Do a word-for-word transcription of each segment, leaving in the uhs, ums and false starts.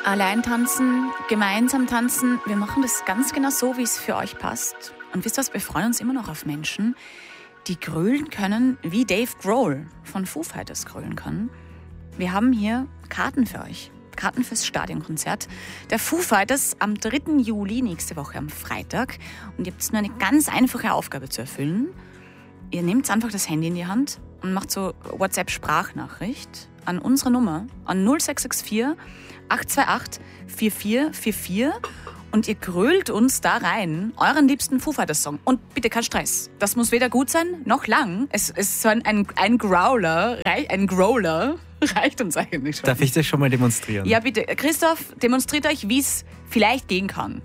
Allein tanzen, gemeinsam tanzen. Wir machen das ganz genau so, wie es für euch passt. Und wisst ihr was, wir freuen uns immer noch auf Menschen, die grölen können, wie Dave Grohl von Foo Fighters grölen kann. Wir haben hier Karten für euch. Karten fürs Stadionkonzert der Foo Fighters am dritten Juli, nächste Woche am Freitag. Und ihr habt nur eine ganz einfache Aufgabe zu erfüllen. Ihr nehmt einfach das Handy in die Hand und macht so WhatsApp-Sprachnachricht an unsere Nummer, an null sechs sechs vier acht zwei acht vier vier vier vier und ihr grölt uns da rein euren liebsten Foo Fighters Song. Und bitte kein Stress. Das muss weder gut sein, noch lang. Es ist so ein, ein, ein Growler, ein Growler reicht uns eigentlich schon. Darf ich das schon mal demonstrieren? Ja, bitte. Christoph, demonstriert euch, wie es vielleicht gehen kann.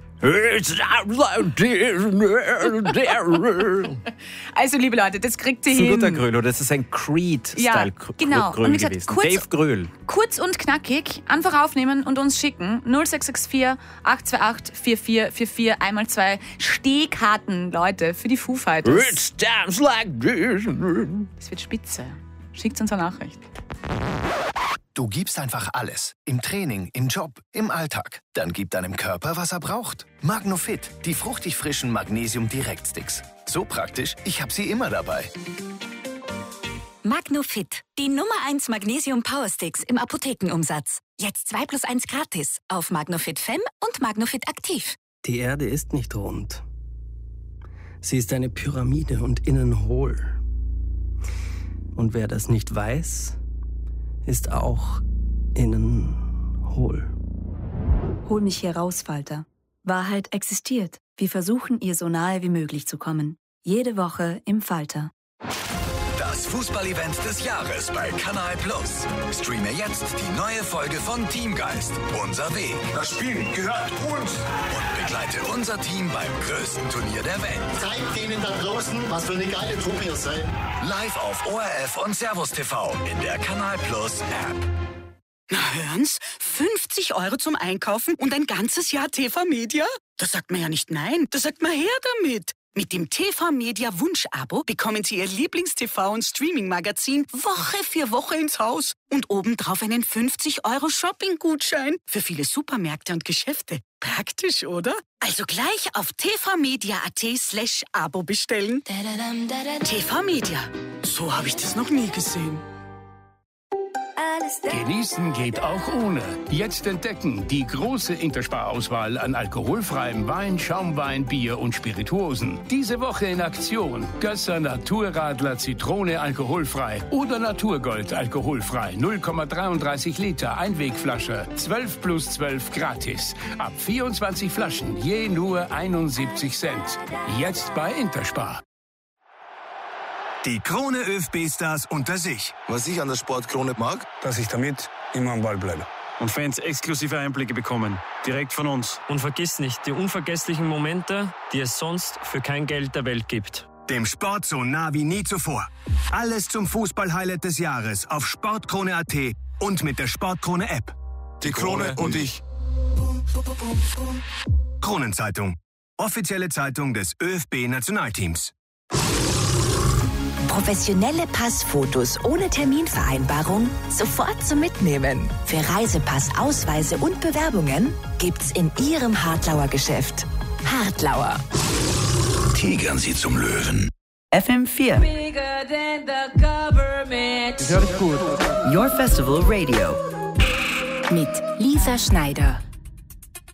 Also, liebe Leute, das kriegt ihr hin. Das ist ein hin. guter Gröl, oder? Das ist ein Creed-Style ja, genau. Gröl und wie gesagt, gewesen. Kurz, Dave Gröl. Kurz und knackig, einfach aufnehmen und uns schicken. null sechs sechs vier acht zwei acht vier vier vier vier, einmal zwei Stehkarten, Leute, für die Foo Fighters. It's times like this. Das wird spitze. Schickt uns eine Nachricht. Du gibst einfach alles. Im Training, im Job, im Alltag. Dann gib deinem Körper, was er braucht. Magnofit, die fruchtig frischen Magnesium-Direktsticks. So praktisch, ich habe sie immer dabei. Magnofit, die Nummer eins Magnesium-Powersticks im Apothekenumsatz. Jetzt zwei plus eins gratis auf Magnofit Fem und Magnofit Aktiv. Die Erde ist nicht rund. Sie ist eine Pyramide und innen hohl. Und wer das nicht weiß, ist auch innen hohl. Hol mich hier raus, Falter. Wahrheit existiert. Wir versuchen, ihr so nahe wie möglich zu kommen. Jede Woche im Falter. Das Fußball-Event des Jahres bei Kanal Plus. Streame jetzt die neue Folge von Teamgeist. Unser Weg. Das Spiel gehört uns. Und begleite unser Team beim größten Turnier der Welt. Zeigt denen da draußen, was für eine geile Truppe ihr seid. Live auf O R F und Servus T V in der Kanal Plus App. Na hören's, fünfzig Euro zum Einkaufen und ein ganzes Jahr T V Media? Da sagt man ja nicht nein, da sagt man her damit. Mit dem T V Media Wunsch-Abo bekommen Sie Ihr Lieblings-T V- und Streaming-Magazin Woche für Woche ins Haus. Und obendrauf einen fünfzig Euro Shopping-Gutschein für viele Supermärkte und Geschäfte. Praktisch, oder? Also gleich auf tvmedia.at slash Abo bestellen. T V Media. So habe ich das noch nie gesehen. Genießen geht auch ohne. Jetzt entdecken die große Interspar-Auswahl an alkoholfreiem Wein, Schaumwein, Bier und Spirituosen. Diese Woche in Aktion. Gösser Naturradler Zitrone alkoholfrei oder Naturgold alkoholfrei. null Komma dreiunddreißig Liter Einwegflasche. zwölf plus zwölf gratis. Ab vierundzwanzig Flaschen je nur einundsiebzig Cent. Jetzt bei Interspar. Die Krone ÖFB-Stars unter sich. Was ich an der Sportkrone mag, dass ich damit immer am Ball bleibe. Und Fans exklusive Einblicke bekommen. Direkt von uns. Und vergiss nicht, die unvergesslichen Momente, die es sonst für kein Geld der Welt gibt. Dem Sport so nah wie nie zuvor. Alles zum Fußball-Highlight des Jahres auf sportkrone punkt at und mit der Sportkrone-App. Die Krone und ich. Kronenzeitung. Offizielle Zeitung des ÖFB-Nationalteams. Professionelle Passfotos ohne Terminvereinbarung sofort zum Mitnehmen. Für Reisepass, Ausweise und Bewerbungen gibt's in Ihrem Hartlauer Geschäft. Hartlauer. Tigern Sie zum Löwen. F M vier. Ich höre dich gut. Your Festival Radio. Mit Lisa Schneider.